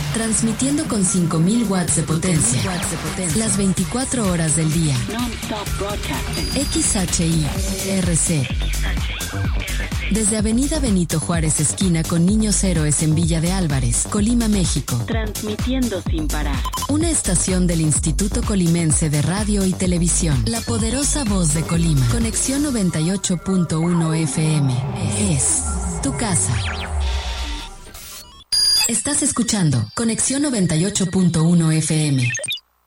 Transmitiendo con 5000 watts de potencia. Las 24 horas del día. XHI-RC. Desde Avenida Benito Juárez, esquina con Niños Héroes en Villa de Álvarez, Colima, México. Transmitiendo sin parar. Una estación del Instituto Colimense de Radio y Televisión. La poderosa voz de Colima. Conexión 98.1 FM. Es tu casa. Estás escuchando Conexión 98.1 FM.